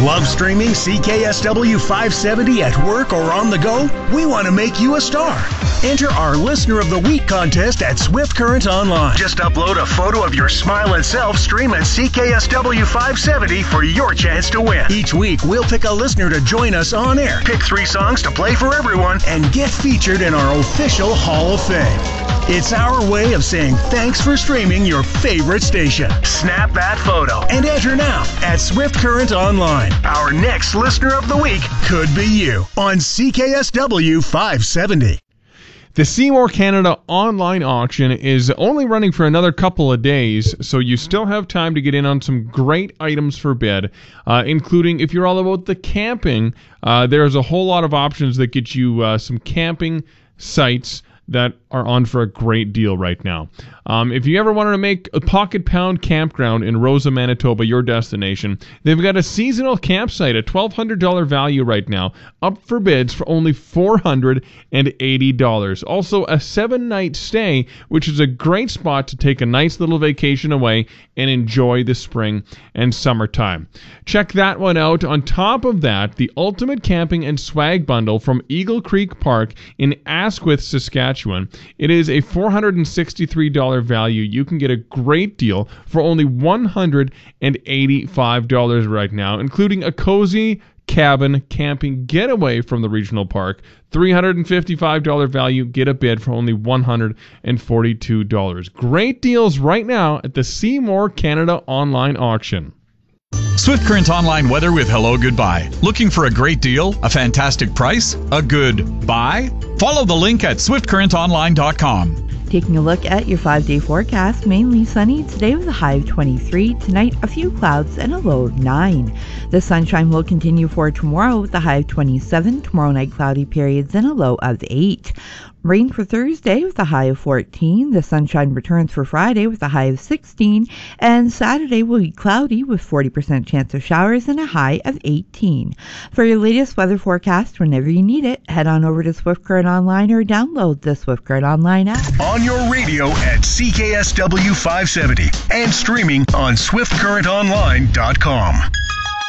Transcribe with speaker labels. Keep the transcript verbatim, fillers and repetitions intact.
Speaker 1: Love streaming C K S W five seventy at work or on the go? We want to make you a star. Enter our Listener of the Week contest at Swift Current Online. Just upload a photo of your smiling self, stream at C K S W five seventy for your chance to win. Each week, we'll pick a listener to join us on air, pick three songs to play for everyone, and get featured in our official Hall of Fame. It's our way of saying thanks for streaming your favorite station. Snap that photo and enter now at Swift Current Online. Our next Listener of the Week could be you on C K S W five seventy.
Speaker 2: The Seymour Canada online auction is only running for another couple of days, so you still have time to get in on some great items for bid, uh, including if you're all about the camping, uh, there's a whole lot of options that get you uh, some camping sites that are on for a great deal right now. Um, if you ever wanted to make a Pocket Pound Campground in Rosa, Manitoba your destination, they've got a seasonal campsite at twelve hundred dollars value right now, up for bids for only four hundred eighty dollars. Also, a seven-night stay, which is a great spot to take a nice little vacation away and enjoy the spring and summertime. Check that one out. On top of that, the Ultimate Camping and Swag Bundle from Eagle Creek Park in Asquith, Saskatchewan. It is a four hundred sixty-three dollars value. You can get a great deal for only one hundred eighty-five dollars right now, including a cozy cabin camping getaway from the regional park. three hundred fifty-five dollars value. Get a bid for only one hundred forty-two dollars. Great deals right now at the Seymour Canada online auction.
Speaker 3: Swift Current Online weather with hello goodbye. Looking for a great deal? A fantastic price? A good buy? Follow the link at swift current online dot com.
Speaker 4: Taking a look at your five-day forecast, mainly sunny today with a high of twenty-three. Tonight, a few clouds and a low of nine. The sunshine will continue for tomorrow with a high of twenty-seven. Tomorrow night, cloudy periods and a low of eight. Rain for Thursday with a high of fourteen. The sunshine returns for Friday with a high of sixteen. And Saturday will be cloudy with forty percent chance of showers and a high of eighteen. For your latest weather forecast, whenever you need it, head on over to Swift Current Online or download the Swift Current Online app.
Speaker 1: On your radio at C K S W five seventy and streaming on swift current online dot com.